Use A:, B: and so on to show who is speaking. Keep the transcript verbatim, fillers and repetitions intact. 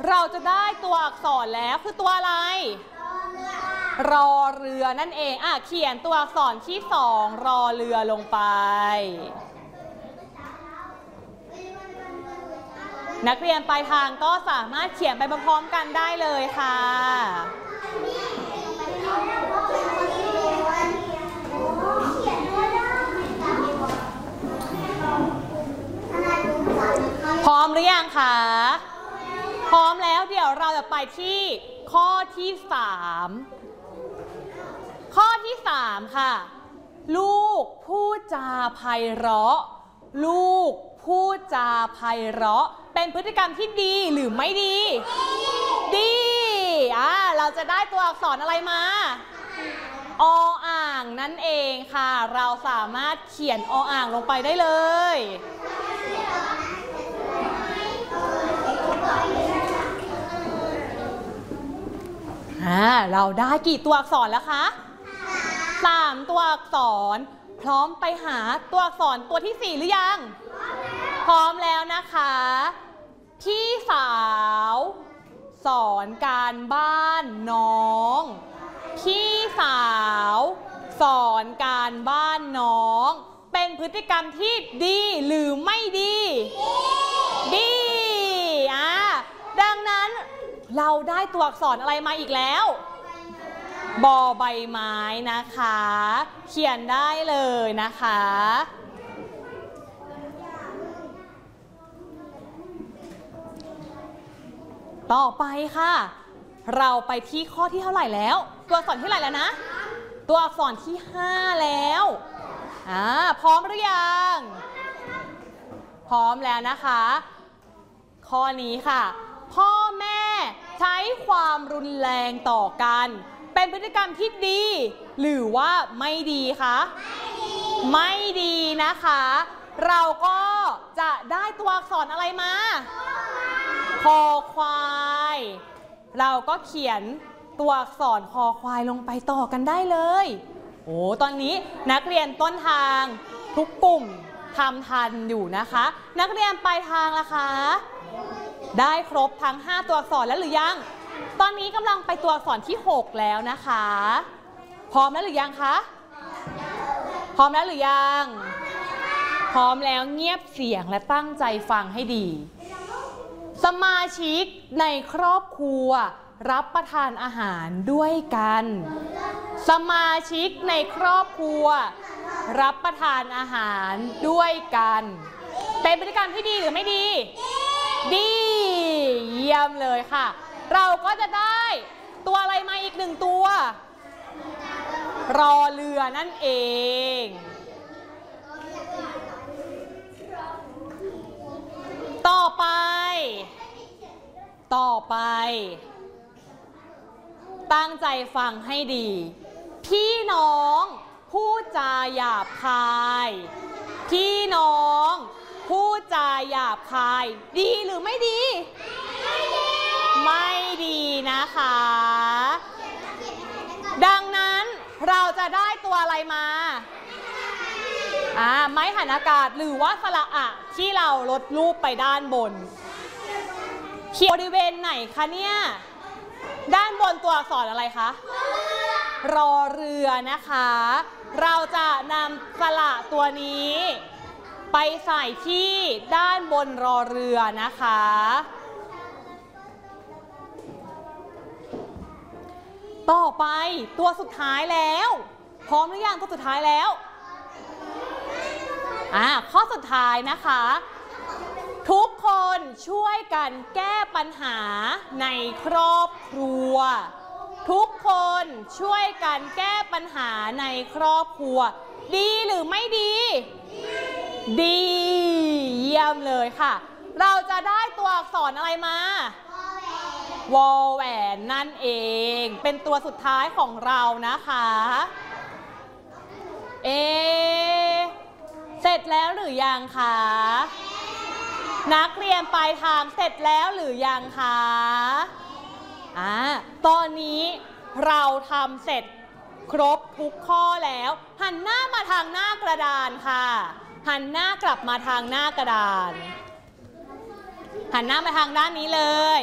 A: เราจะได้ตัวอักษรแล้วคือตัวอะไรรอเรือนั่นเองอ่ะเขียนตัวอักษรที่สองรอเรือลงไปนักเรียนปลายทางก็สามารถเขียนไปพร้อมๆกันได้เลยค่ะพร้อมหรือยังคะพร้อมแล้วเดี๋ยวเราจะไปที่ข้อที่สามข้อที่สามค่ะลูกพูดจาไพเราะลูกพูดจาไพเราะเป็นพฤติกรรมที่ดีหรือไม่ดีดีอ่ะเราจะได้ตัวอักษรอะไรมาออ่างนั่นเองค่ะเราสามารถเขียนออ่างลงไปได้เลยอ่าเราได้กี่ตัวอักษรแล้วคะสามตัวอักษรพร้อมไปหาตัวอักษรตัวที่สี่หรือยังพร้อมแล้วนะคะพี่สาวสอนการบ้านน้องพี่สาวสอนการบ้านน้องเป็นพฤติกรรมที่ดีหรือไม่ดีดีอ่ะดังนั้นเราได้ตัวอักษรอะไรมาอีกแล้วบอใบไม้นะคะเขียนได้เลยนะคะต่อไปค่ะเราไปที่ข้อที่เท่าไหร่แล้วตัวอักษรที่เท่าไหร่แล้วนะตัวอักษรที่ห้าแล้วอ่าพร้อมหรือยังพร้อมแล้วนะคะข้อนี้ค่ะพ่อแม่ใช้ความรุนแรงต่อกันเป็นพฤติกรรมที่ดีหรือว่าไม่ดีคะไม่ดีนะคะเราก็จะได้ตัวอักษรอะไรมาคอควายเราก็เขียนตัวอักษรคอควายลงไปต่อกันได้เลยโอ้ตอนนี้นักเรียนต้นทางทุกกลุ่มทำทันอยู่นะคะนักเรียนปลายทางล่ะคะได้ครบทั้งห้าตัวอักษรแล้วหรือยังตอนนี้กำลังไปตัวอักษรที่หกแล้วนะคะพร้อมแล้วหรือยังคะพร้อมแล้วหรือยังพร้อมแล้วเงียบเสียงและตั้งใจฟังให้ดีสมาชิกในครอบครัวรับประทานอาหารด้วยกันสมาชิกในครอบครัวรับประทานอาหารด้วยกันเป็นพฤติกรรมที่ดีหรือไม่ดีดีเยี่ยมเลยค่ะเราก็จะได้ตัวอะไรมาอีกหนึ่งตัวรอเรือนั่นเองต่อไปต่อไปตั้งใจฟังให้ดีพี่น้องพูดจาหยาบคายพี่น้องพูดจาหยาบคายดีหรือไม่ดีไม่ดีนะคะดังนั้นเราจะได้ตัวอะไรมาอ่าไม้หันอากาศหรือว่าสระอะที่เราลดรูปไปด้านบนเขียนบริเวณไหนคะเนี่ยด้านบนตัวอักษรอะไรคะรอเรือนะคะเราจะนำสระตัวนี้ไปใส่ที่ด้านบนรอเรือนะคะต่อไปตัวสุดท้ายแล้วพร้อมหรือยังตัวสุดท้ายแล้วอ่าข้อสุดท้ายนะคะทุกคนช่วยกันแก้ปัญหาในครอบครัวทุกคนช่วยกันแก้ปัญหาในครอบครัวดีหรือไม่ดีดีเยี่ยมเลยค่ะเราจะได้ตัวอักษรอะไรมาวอแหวนนั่นเองเป็นตัวสุดท้ายของเรานะคะเอเสร็จแล้วหรือยังคะนักเรียนปลายทางเสร็จแล้วหรือยังคะอ่าตอนนี้เราทำเสร็จครบทุกข้อแล้วหันหน้ามาทางหน้ากระดานค่ะหันหน้ากลับมาทางหน้ากระดานหันหน้ามาทางด้านนี้เลย